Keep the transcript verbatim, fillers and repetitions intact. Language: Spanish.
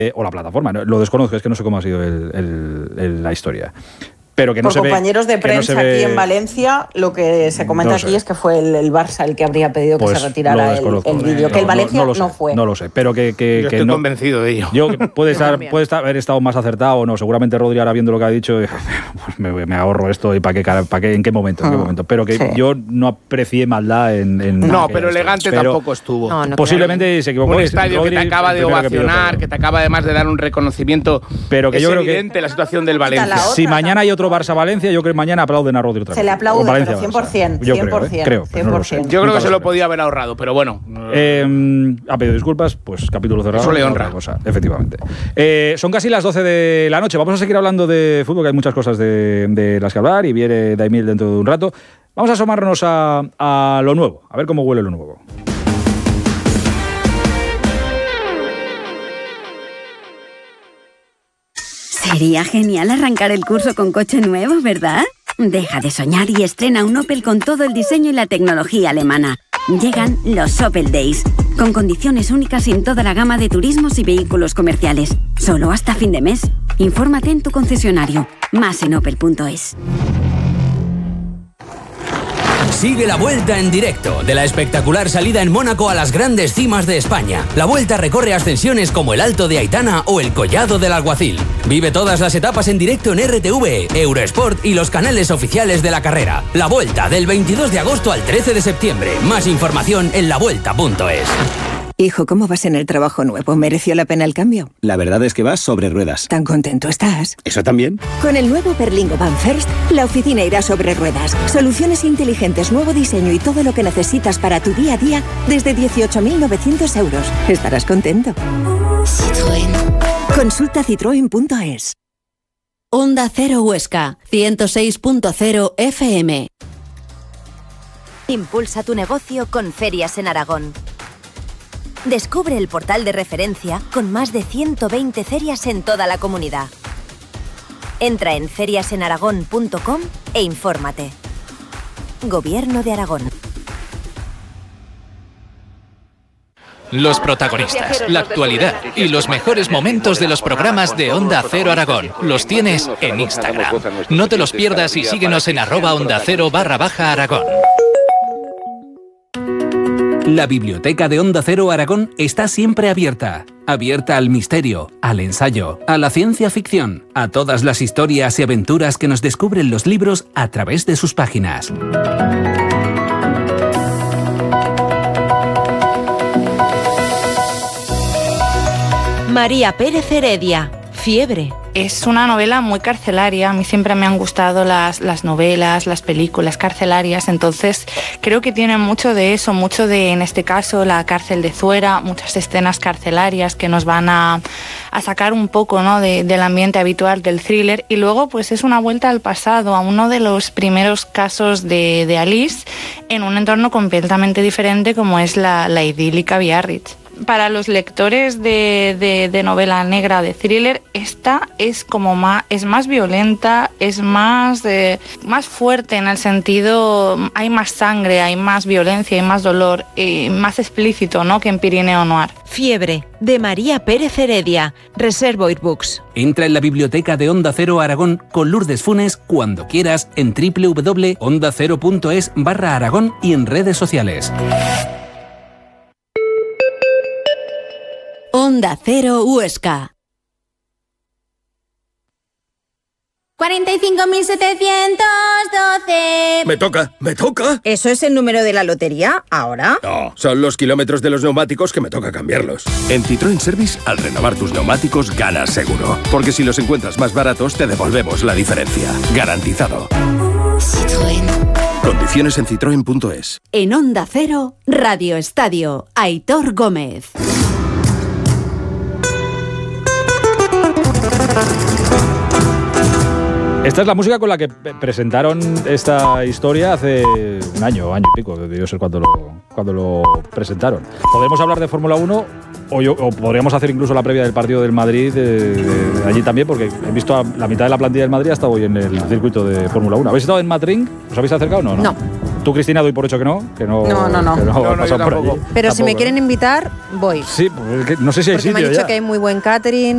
eh, o la plataforma. No, lo desconozco, es que no sé cómo ha sido el, el, el, la historia. Pero que no Por se compañeros ve, de prensa no aquí ve... en Valencia, lo que se comenta no aquí es que fue el, el Barça el que habría pedido que pues se retirara el, el vídeo, no, que el Valencia no, no, no, lo sé, no fue. No lo sé, pero que, que, yo que estoy no, convencido de ello. Yo puede estar, puede estar, haber estado más acertado o no. Seguramente Rodri ahora viendo lo que ha dicho, pues me, me ahorro esto y para qué, para qué, en qué momento, en qué momento. Pero que sí. yo no aprecié maldad en. en no, pero elegante pero tampoco estuvo. No, no posiblemente claro. se equivocó. Un estadio Rodri, que te acaba de ovacionar, que, que te acaba además de dar un reconocimiento. Pero que es yo evidente creo que la situación del Valencia. Si mañana hay otro Barça-Valencia, yo creo que mañana aplauden a Rodri otra vez. Se le aplaude, Valencia, pero cien por ciento. Yo cien por ciento, creo, ¿eh? creo cien por ciento. no yo creo que se lo podía haber ahorrado, pero bueno. Eh, ha pedido disculpas, pues capítulo cerrado. Eso le honra. Cosa, efectivamente. Eh, son casi las doce de la noche. Vamos a seguir hablando de fútbol, que hay muchas cosas de, de las que hablar y viene Daimiel dentro de un rato. Vamos a asomarnos a, a lo nuevo, a ver cómo huele lo nuevo. Sería genial arrancar el curso con coche nuevo, ¿verdad? Deja de soñar y estrena un Opel con todo el diseño y la tecnología alemana. Llegan los Opel Days, con condiciones únicas en toda la gama de turismos y vehículos comerciales. Solo hasta fin de mes. Infórmate en tu concesionario. Más en opel punto es. Sigue la Vuelta en directo, de la espectacular salida en Mónaco a las grandes cimas de España. La Vuelta recorre ascensiones como el Alto de Aitana o el Collado del Alguacil. Vive todas las etapas en directo en R T V, Eurosport y los canales oficiales de la carrera. La Vuelta, del veintidós de agosto al trece de septiembre. Más información en la vuelta punto es. Hijo, ¿cómo vas en el trabajo nuevo? ¿Mereció la pena el cambio? La verdad es que vas sobre ruedas. ¿Tan contento estás? ¿Eso también? Con el nuevo Berlingo Van First, la oficina irá sobre ruedas. Soluciones inteligentes, nuevo diseño y todo lo que necesitas para tu día a día desde dieciocho mil novecientos euros. Estarás contento. Citroën. Consulta citroen punto es. Onda Cero Huesca, ciento seis punto cero F M. Impulsa tu negocio con Ferias en Aragón. Descubre el portal de referencia con más de ciento veinte ferias en toda la comunidad. Entra en ferias en aragón punto com e infórmate. Gobierno de Aragón. Los protagonistas, la actualidad y los mejores momentos de los programas de Onda Cero Aragón los tienes en Instagram. No te los pierdas y síguenos en arroba onda cero barra baja Aragón. La biblioteca de Onda Cero Aragón está siempre abierta. Abierta al misterio, al ensayo, a la ciencia ficción, a todas las historias y aventuras que nos descubren los libros a través de sus páginas. María Pérez Heredia, Fiebre. Es una novela muy carcelaria. A mí siempre me han gustado las, las novelas, las películas carcelarias, entonces creo que tiene mucho de eso, mucho de, en este caso, la cárcel de Zuera, muchas escenas carcelarias que nos van a, a sacar un poco, ¿no?, de, del ambiente habitual del thriller, y luego pues es una vuelta al pasado, a uno de los primeros casos de, de Alice, en un entorno completamente diferente como es la, la idílica Biarritz. Para los lectores de, de, de novela negra, de thriller, esta es como más, es más violenta, es más, eh, más fuerte en el sentido, hay más sangre, hay más violencia, hay más dolor, y más explícito, ¿no?, que en Pirineo Noir. Fiebre, de María Pérez Heredia, Reservoir Books. Entra en la biblioteca de Onda Cero Aragón con Lourdes Funes cuando quieras en doble u doble u doble u punto onda cero punto es barra Aragón y en redes sociales. Onda Cero Huesca. cuarenta y cinco mil setecientos doce. Me toca, me toca. ¿Eso es el número de la lotería ahora? No, son los kilómetros de los neumáticos que me toca cambiarlos. En Citroën Service, al renovar tus neumáticos, ganas seguro. Porque si los encuentras más baratos, te devolvemos la diferencia. Garantizado. Citroën. Condiciones en citroen punto es. En Onda Cero, Radio Estadio, Aitor Gómez. Esta es la música con la que presentaron esta historia hace un año, año y pico, debió ser cuando lo, cuando lo presentaron. Podemos hablar de Fórmula uno o, yo, o podríamos hacer incluso la previa del partido del Madrid de, de, de allí también, porque he visto a la mitad de la plantilla del Madrid hasta hoy en el circuito de Fórmula uno. ¿Habéis estado en Madrid? ¿Os habéis acercado o no? No. Tú, Cristina, doy por hecho que no. Que no, no, no. no. Que no, no, no yo por allí. Pero tampoco, si me quieren invitar, voy. Sí, pues, no sé si hay porque sitio me han dicho ya. que hay muy buen catering.